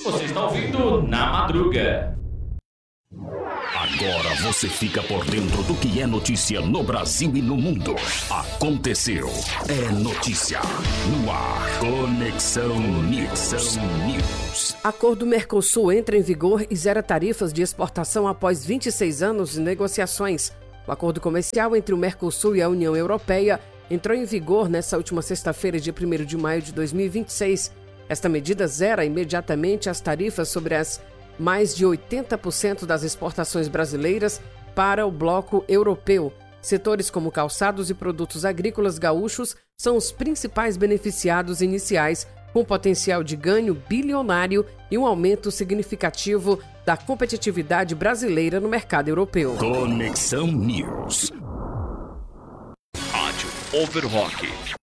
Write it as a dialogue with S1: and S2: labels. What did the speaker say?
S1: Você está ouvindo Na Madruga.
S2: Agora você fica por dentro do que é notícia no Brasil e no mundo. Aconteceu. É notícia. No ar. Conexão News.
S3: Acordo Mercosul entra em vigor e zera tarifas de exportação após 26 anos de negociações. O acordo comercial entre o Mercosul e a União Europeia entrou em vigor nesta última sexta-feira, dia 1º de maio de 2026. Esta medida zera imediatamente as tarifas sobre as mais de 80% das exportações brasileiras para o bloco europeu. Setores como calçados e produtos agrícolas gaúchos são os principais beneficiados iniciais, com potencial de ganho bilionário e um aumento significativo da competitividade brasileira no mercado europeu.
S2: Conexão News.
S1: Rádio Overrock.